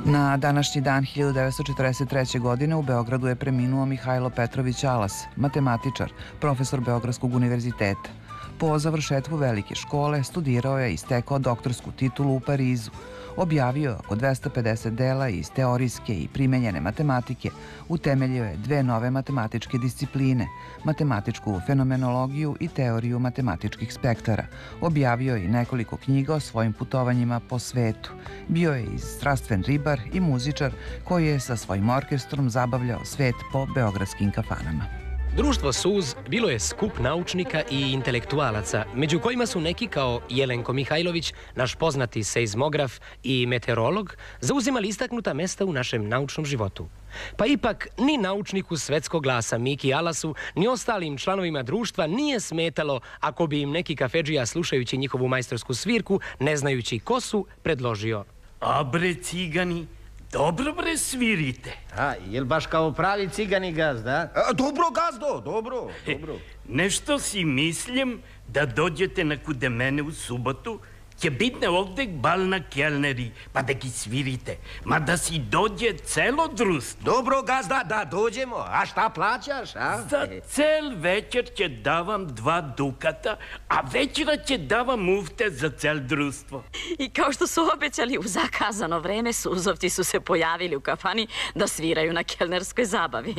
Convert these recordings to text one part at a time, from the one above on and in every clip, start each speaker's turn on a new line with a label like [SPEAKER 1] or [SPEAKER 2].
[SPEAKER 1] Na današnji dan 1943. godine u Beogradu je preminuo Mihajlo Petrović Alas, matematičar, profesor Beogradskog univerziteta. Po završetku velike škole studirao je i stekao doktorsku titulu u Parizu. Objavio oko 250 dela iz teorijske i primenjene matematike, utemeljio je dve nove matematičke discipline, matematičku fenomenologiju i teoriju matematičkih spektara. Objavio je i nekoliko knjiga o svojim putovanjima po svetu. Bio je i strastven ribar i muzičar koji je sa svojim orkestrom zabavljao svet po beogradskim kafanama.
[SPEAKER 2] Društvo SUZ bilo je skup naučnika i intelektualaca, među kojima su neki kao Jelenko Mihajlović, naš poznati seizmograf i meteorolog, zauzimali istaknuta mesta u našem naučnom životu. Pa ipak ni naučniku svetskog glasa Miki Alasu, ni ostalim članovima društva nije smetalo ako bi im neki kafedžija, slušajući njihovu majstorsku svirku, ne znajući ko su, predložio:
[SPEAKER 3] "A bre, cigani, dobro bre svirite."
[SPEAKER 4] A, jel baš kao pravi cigani gazda?
[SPEAKER 5] Dobro, gazdo, dobro.
[SPEAKER 3] Nešto si mislim da dođete nakude mene u subotu, će biti ovdje bal na kelneri, pa da ki svirite. Ma da si dođe celo društvo.
[SPEAKER 5] Dobro, gazda, da dođemo. A šta plaćaš, a?
[SPEAKER 3] Za cel večer će davam 2 dukata, a večera će davam mufte za cel društvo.
[SPEAKER 6] I kao što su obećali, u zakazano vreme suzovci su se pojavili u kafani da sviraju na kelnerskoj zabavi.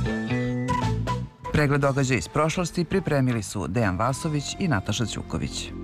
[SPEAKER 1] Pregled događaja iz prošlosti pripremili su Dejan Vasović i Nataša Ćuković.